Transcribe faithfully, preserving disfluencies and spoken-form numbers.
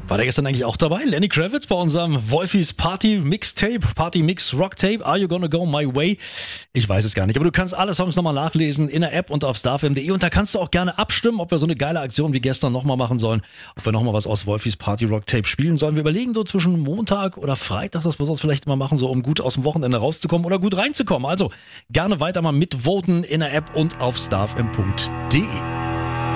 War der gestern eigentlich auch dabei? Lenny Kravitz bei unserem Wolfis Party Mixtape, Party Mix Rock Tape. Are you gonna go my way? Ich weiß es gar nicht, aber du kannst alle Songs nochmal nachlesen in der App und auf starfm punkt de und da kannst du auch gerne abstimmen, ob wir so eine geile Aktion wie gestern nochmal machen sollen, ob wir nochmal was aus Wolfis Party Rock Tape spielen sollen. Wir überlegen so zwischen Montag oder Freitag, dass wir sonst vielleicht mal machen, so um gut aus dem Wochenende rauszukommen oder gut reinzukommen. Also gerne weiter mal mitvoten in der App und auf starfm punkt de.